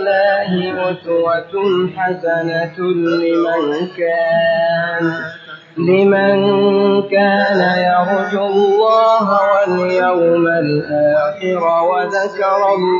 الله أسوة حسنة لمن كان يرجو الله واليوم الآخر وذكر الله